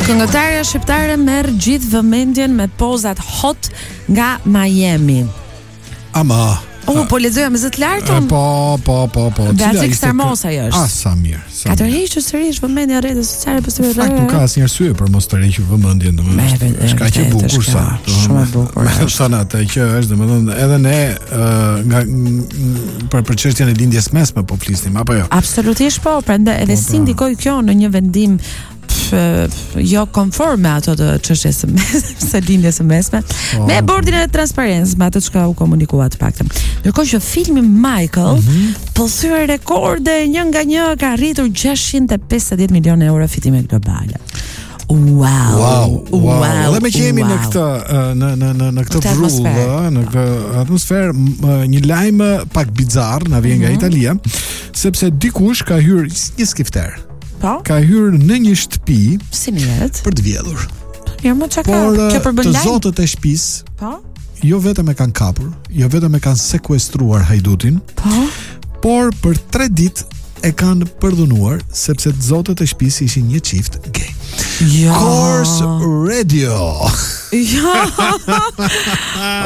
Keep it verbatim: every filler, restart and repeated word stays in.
Këngëtarja shqiptare merr gjithë vëmendjen me pozat hot nga Miami. Ama O, po lexoja me zë të lartën? Po, po, po, po. Beatrix Tarmosa ajo është. Ah, sa mirë. Ka të rreqë sërish vëmendja rrjetet sociale për së Fakt nuk ka asnjë arsye për mos të rrequr vëmendjen, domethënë. Është kaq e bukur sa. Shumë e bukur. Thonë atë që është, domethënë, edhe ne nga për për çështjen e lindjes mesme po flisnim, apo jo? Absolutisht po, prandaj edhe si ndikoi kjo në një vendim jo konforme ato të çështjes së mesme, së lindjes së mesme, oh, me bordin e transparencës, me ato çka u komunikua të paktën. Ndërkohë që filmi Michael mm-hmm. po thyer rekorde, një nga një ka arritur gjashtëqind e pesëdhjetë milionë euro fitime globale. Wow. Wow. Wow. wow. Dhe me që jemi wow. në këtë në në në në këtë vrullë, në këtë atmosferë, një lajm pak bizarr na vjen mm-hmm. nga Italia, sepse dikush ka hyrë një skifter. Po? Ka hyrë në një shtëpi si mirët për të vjedhur. Jo më çka, kjo për bën lajm. Të zotët e shtëpisë. Po? Jo vetëm e kanë kapur, jo vetëm e kanë sekuestruar hajdutin. Po? Por për tre ditë e kanë përdhunuar sepse të zotët e shtëpisë ishin një çift gay. Jo. Course Radio. Jo.